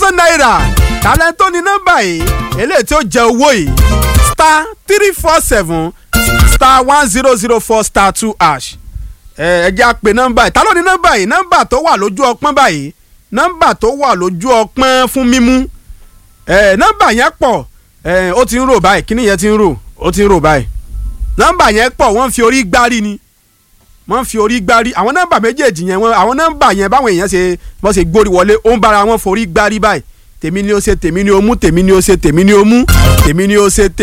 10,000 naira talento ní nọ́mbà yìí eléyìí tí ó jẹ owó yìí *347 *1004 ẹ jẹ́ àpè nọ́mbà yìí ta ló ní nọ́mbà yìí nọ́mbà tó wà lójú ọpọ́n báyìí nọ́mbà tó wà lójú ọpọ́n fún mímú nọ́mbà yẹn pọ̀ ó ti ń rò báyìí kíní yẹn ti ń rò ó ti ń rò báyìí nọ́mbà yẹn pọ̀ wọ́n fi orí gbárí ni wọ́n fi orí gbárí àwọn nọ́mbà méjèèjì yẹn àwọn nọ́mbà yẹn báwọn èèyàn ṣe gbórí wọlé ó ń bára wọn forí gbárí báyìí tèmi ni ó ṣe tèmi ni ó mú tèmi ni ó ṣe tèmi ni ó mú tèmi ni ó ṣe tèmi.